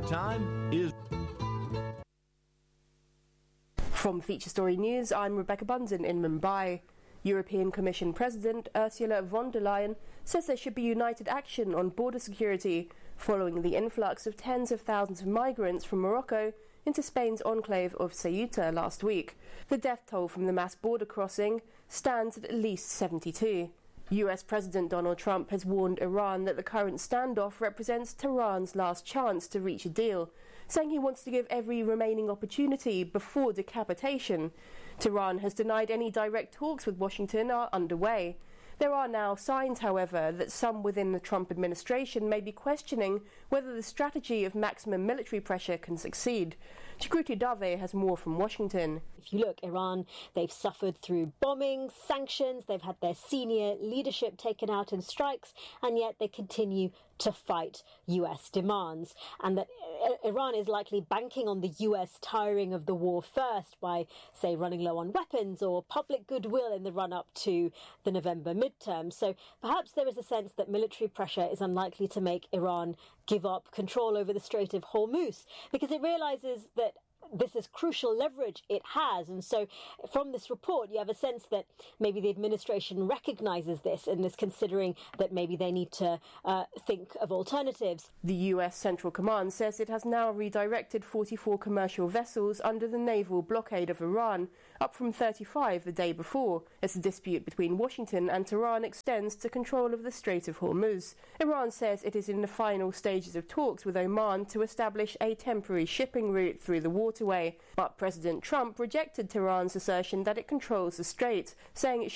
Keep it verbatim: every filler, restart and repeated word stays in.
time is... From Feature Story News, I'm Rebecca Bunsen in Mumbai. European Commission President Ursula von der Leyen says there should be united action on border security following the influx of tens of thousands of migrants from Morocco into Spain's enclave of Ceuta last week. The death toll from the mass border crossing stands at at least seventy-two. U S President Donald Trump has warned Iran that the current standoff represents Tehran's last chance to reach a deal, saying he wants to give every remaining opportunity before decapitation. Tehran has denied any direct talks with Washington are underway. There are now signs, however, that some within the Trump administration may be questioning whether the strategy of maximum military pressure can succeed. Chikruti Dave has more from Washington. If you look, Iran, they've suffered through bombings, sanctions, they've had their senior leadership taken out in strikes, and yet they continue to fight U S demands. And that Iran is likely banking on the U S tiring of the war first by, say, running low on weapons or public goodwill in the run-up to the November midterm. So perhaps there is a sense that military pressure is unlikely to make Iran give up control over the Strait of Hormuz, because it realizes that this is crucial leverage it has. And so from this report, you have a sense that maybe the administration recognizes this and is considering that maybe they need to uh, think of alternatives. The U S Central Command says it has now redirected forty-four commercial vessels under the naval blockade of Iran, up from thirty-five the day before, as the dispute between Washington and Tehran extends to control of the Strait of Hormuz. Iran says it is in the final stages of talks with Oman to establish a temporary shipping route through the waterway, but President Trump rejected Tehran's assertion that it controls the strait, saying it